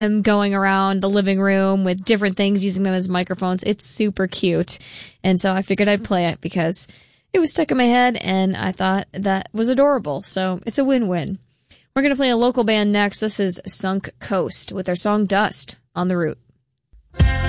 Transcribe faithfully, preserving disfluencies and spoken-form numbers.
them going around the living room with different things, using them as microphones. It's super cute. And so I figured I'd play it because it was stuck in my head and I thought that was adorable. So it's a win-win. We're going to play a local band next. This is Sunk Coast with their song Dust on The Root.